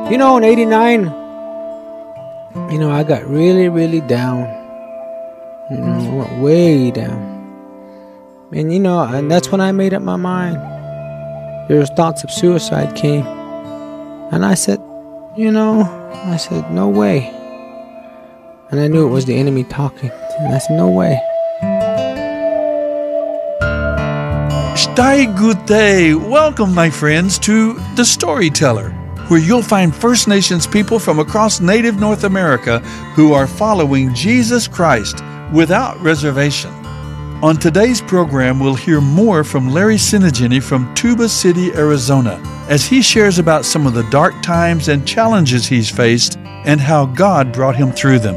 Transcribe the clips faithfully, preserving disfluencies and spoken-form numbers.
You know, in eighty-nine, you know, I got really, really down. You know, I went way down. And, you know, and that's when I made up my mind. There's thoughts of suicide came. And I said, you know, I said, no way. And I knew it was the enemy talking. And I said, no way. Stai Gute. Welcome, my friends, to The Storyteller, where you'll find First Nations people from across Native North America who are following Jesus Christ without reservation. On today's program, we'll hear more from Larry Sinigini from Tuba City, Arizona, as he shares about some of the dark times and challenges he's faced and how God brought him through them.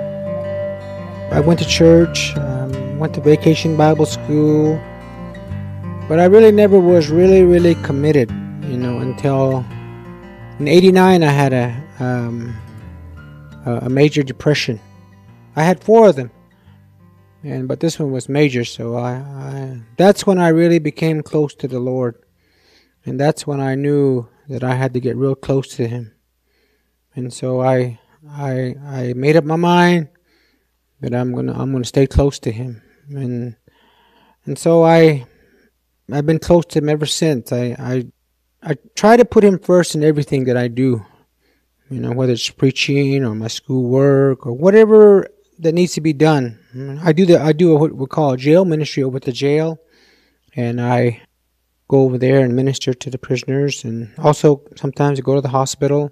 I went to church, um, went to vacation Bible school, but I really never was really, really committed, you know, until in eighty-nine I had a, um, a major depression. I had four of them, and but this one was major, so I, I that's when I really became close to the Lord, and that's when I knew that I had to get real close to Him. And so I I I made up my mind that I'm gonna I'm gonna stay close to Him, and and so I I've been close to Him ever since. I I I try to put Him first in everything that I do, you know, whether it's preaching or my school work or whatever that needs to be done. I do the I do what we call a jail ministry over at the jail, and I go over there and minister to the prisoners, and also sometimes I go to the hospital,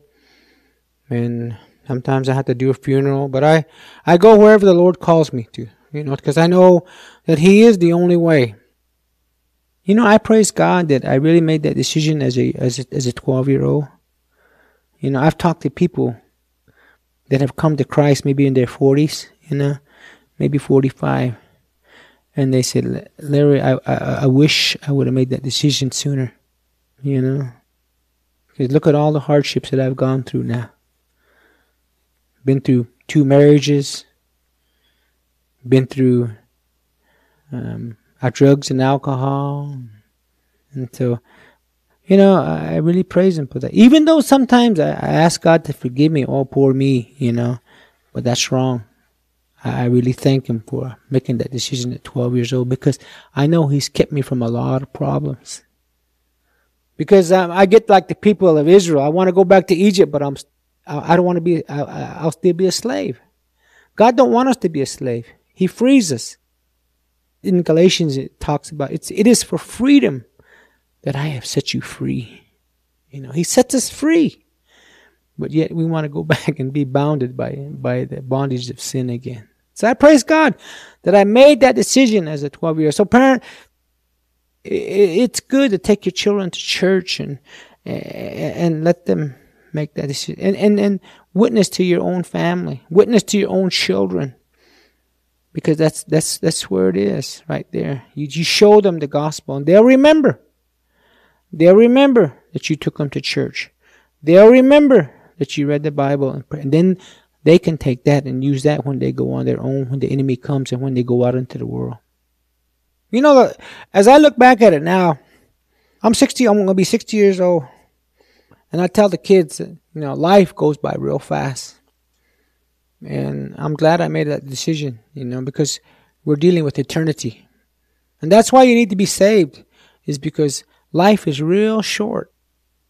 and sometimes I have to do a funeral. But I I go wherever the Lord calls me to, you know, because I know that He is the only way. You know, I praise God that I really made that decision as a as a, as a twelve-year-old. You know, I've talked to people that have come to Christ maybe in their forties, you know, maybe forty-five. And they said, Larry, I, I, I wish I would have made that decision sooner, you know. Because look at all the hardships that I've gone through now. Been through two marriages. Been through um, drugs and alcohol. And so, you know, I really praise Him for that. Even though sometimes I, I ask God to forgive me, oh, poor me, you know. But that's wrong. I really thank Him for making that decision at twelve years old, because I know He's kept me from a lot of problems. Because um, I get like the people of Israel. I want to go back to Egypt, but I'm, I don't want to be, I, I'll still be a slave. God don't want us to be a slave. He frees us. In Galatians it talks about, it's, it is for freedom that I have set you free. You know, He sets us free. But yet we want to go back and be bounded by, by the bondage of sin again. So I praise God that I made that decision as a twelve-year-old. So parent, it's good to take your children to church and and let them make that decision. And, and, and witness to your own family. Witness to your own children. Because that's that's that's where it is, right there. You, you show them the gospel, and they'll remember. They'll remember that you took them to church. They'll remember that you read the Bible, and, pray. And then they can take that and use that when they go on their own, when the enemy comes and when they go out into the world. You know, as I look back at it now, I'm sixty, I'm going to be sixty years old. And I tell the kids that, you know, life goes by real fast. And I'm glad I made that decision, you know, because we're dealing with eternity. And that's why you need to be saved, is because life is real short.